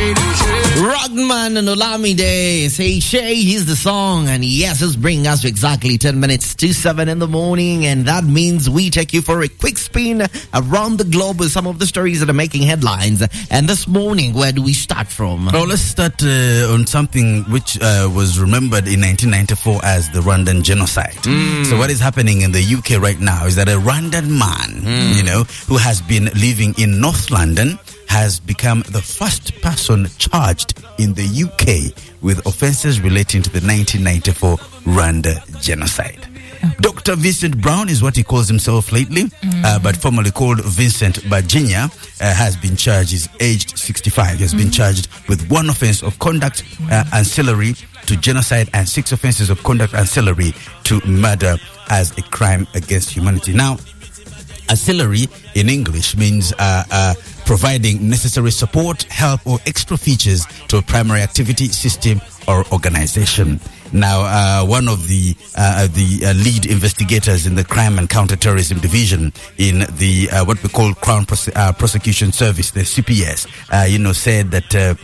Rodman and Olamide say Shay, he's the song, and yes, it's bringing us to exactly 10 minutes to 7 in the morning, and that means we take you for a quick spin around the globe with some of the stories that are making headlines. And this morning, where do we start from? Well, let's start on something which was remembered in 1994 as the Rwandan genocide. So what is happening in the UK right now is that a Rwandan man, who has been living in North London, has become the first person charged in the UK with offences relating to the 1994 Rwanda genocide. Dr. Vincent Brown is what he calls himself lately, but formerly called Vincent Bajinya, has been charged. He's aged 65. He has been charged with one offence of conduct ancillary to genocide and 6 offences of conduct ancillary to murder as a crime against humanity. Now, ancillary in English means providing necessary support, help, or extra features to a primary activity, system, or organization. Now, one of the lead investigators in the Crime and Counterterrorism Division in the what we call Crown Prosecution Service, the CPS, said that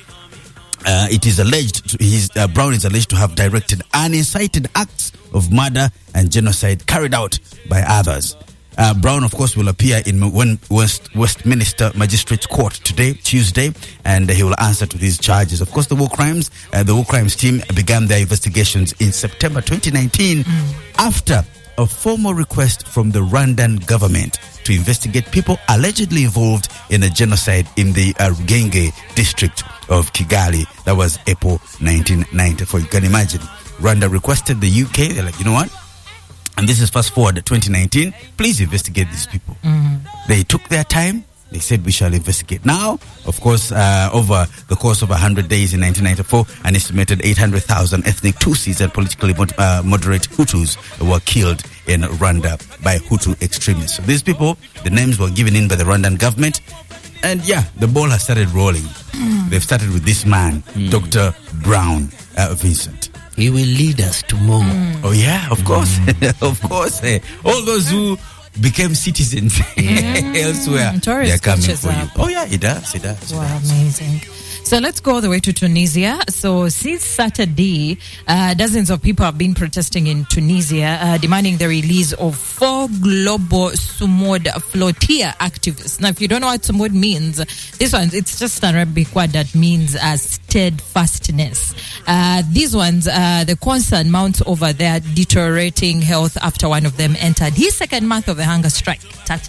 it is alleged Brown is alleged to have directed and incited acts of murder and genocide carried out by others. Brown, of course, will appear in Westminster Magistrates Court today, Tuesday, and he will answer to these charges. Of course, the war crimes team began their investigations in September 2019 after a formal request from the Rwandan government to investigate people allegedly involved in a genocide in the Rugenge district of Kigali. That was April 1994. You can imagine. Rwanda requested the UK. They're like, you know what? And this is fast forward 2019. Please investigate these people. They took their time. They said we shall investigate. Now, of course, over the course of 100 days in 1994, an estimated 800,000 ethnic Tutsis and politically moderate Hutus were killed in Rwanda by Hutu extremists. So these people, the names were given in by the Rwandan government. And yeah, the ball has started rolling. They've started with this man, Dr. Brown Vincent. He will lead us to more. Oh yeah, of course. Of course. All those who became citizens elsewhere, they're coming for you. Oh yeah, it does. Wow, amazing. So let's go all the way to Tunisia. So since Saturday, dozens of people have been protesting in Tunisia, demanding the release of 4 global Sumud Flotilla activists. Now, if you don't know what Sumud means, this one, it's just an Arabic word that means steadfastness. These ones, the concern mounts over their deteriorating health after one of them entered his second month of the hunger strike.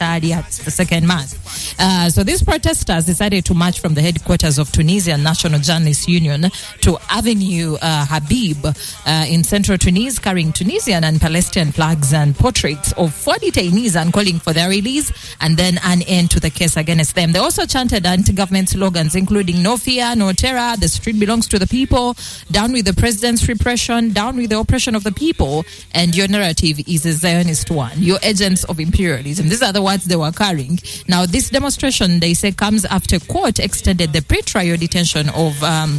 The second month. So these protesters decided to march from the headquarters of Tunisian National Journalists Union to Avenue Habib in central Tunis, carrying Tunisian and Palestinian flags and portraits of 4 detainees and calling for their release and then an end to the case against them. They also chanted anti-government slogans including "No fear, no terror, the street belongs to the people, down with the president's repression, down with the oppression of the people, and your narrative is a Zionist one, you're agents of imperialism." These are the words they were carrying. Now, this demonstration, they say, comes after court extended the pre-trial detention of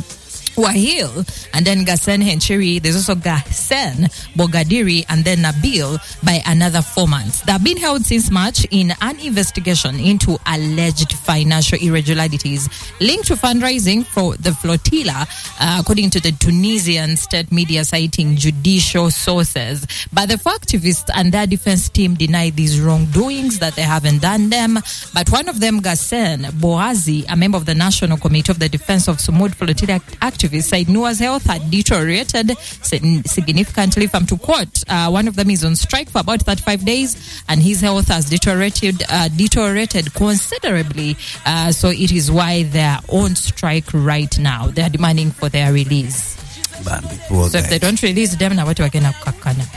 Wahil and then Gassen Henchiri. There's also Gassen Bogadiri and then Nabil by another 4 months. They have been held since March in an investigation into alleged financial irregularities linked to fundraising for the flotilla, according to the Tunisian state media citing judicial sources. But the 4 activists and their defense team deny these wrongdoings, that they haven't done them. But one of them, Gassen Boazi, a member of the National Committee of the Defense of Sumud Flotilla activists, said Noah's health had deteriorated significantly. From to quote, one of them is on strike for about 35 days and his health has deteriorated considerably. So it is why they're on strike right now. They're demanding for their release. So if they don't release them, now what are we going to